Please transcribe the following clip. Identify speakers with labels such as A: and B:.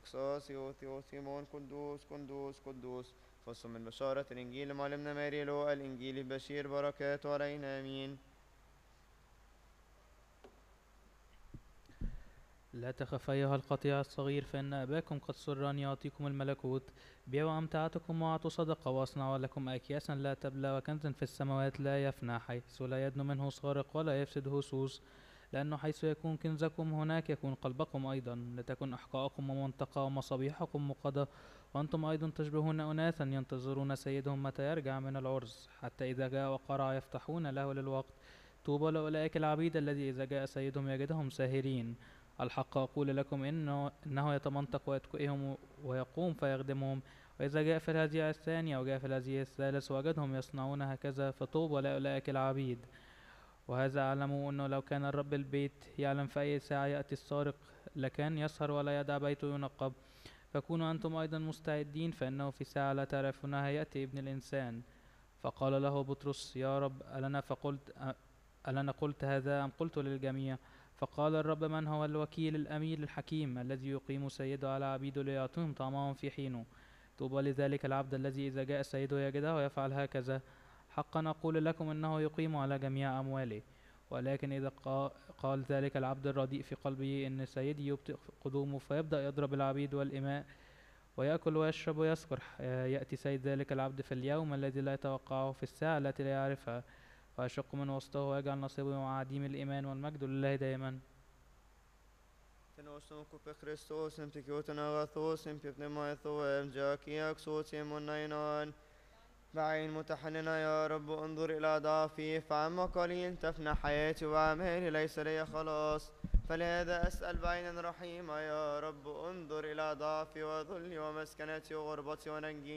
A: دوكساسيو ثيوثيمون قدوس قدوس قدوس. فصل من بشارة الإنجيل معلمنا ماريلو الإنجيل بشير بركاته علينا آمين.
B: لا تخف أيها القطيع الصغير، فإن أباكم قد سر أن يعطيكم الملكوت. بيعوا أمتعتكم وأعطوا صدقة، واصنعوا لكم أكياسا لا تبلى، وكنزا في السماوات لا يفنى، حيث لا يدن منه سارق ولا يفسد هسوس. لأنه حيث يكون كنزكم هناك يكون قلبكم أيضا. لتكن أحقاءكم ومنتقى ومصابيحكم مقدة، وأنتم أيضا تشبهون أناسا ينتظرون سيدهم متى يرجع من العرس، حتى إذا جاء وقرع يفتحون له للوقت. طوبى لأولئك العبيد الذي إذا جاء سيدهم يجدهم ساهرين. الحق أقول لكم إنه يتمنطق ويتكئهم ويقوم فيخدمهم. وإذا جاء في الهزيع الثاني أو جاء في الهزيع الثالث وجدهم يصنعون هكذا، فطوبى لأولئك العبيد. وهذا اعلموا أنه لو كان الرب البيت يعلم في أي ساعة يأتي السارق، لكان يسهر ولا يدع بيته ينقب. فكونوا أنتم أيضا مستعدين، فإنه في ساعة لا تعرفونها يأتي ابن الإنسان. فقال له بطرس: يا رب، ألنا قلت هذا أم قلت للجميع؟ فقال الرب: من هو الوكيل الأمين الحكيم الذي يقيم سيده على عبيده ليعطيهم طعامهم في حينه؟ طوبى لذلك العبد الذي إذا جاء سيده يجده ويفعل هكذا. حقا أقول لكم إنه يقيم على جميع أمواله. ولكن إذا قال ذلك العبد الرديء في قلبه إن سيدي يبطئ قدومه، فيبدأ يضرب العبيد والإماء ويأكل ويشرب ويسكر، يأتي سيد ذلك العبد في اليوم الذي لا يتوقعه، في الساعة التي لا يعرفها، ويشق من وسطه ويجعل نصيبه مع عديم الإيمان، والمجد لله دائما.
A: Tenosnoko pe Hristos, în tichiutan agathos, în pipnemaitho, em jakiak sotim ونينان. بعين متحننا يا رب انظر إلى ضعفي، فعما قليل تفنى حياتي وأعمالي ليس لي خلاص. فلهذا أسأل بعينا رحيما يا رب انظر إلى ضعفي وذلي ومسكنتي وغربتي ونجي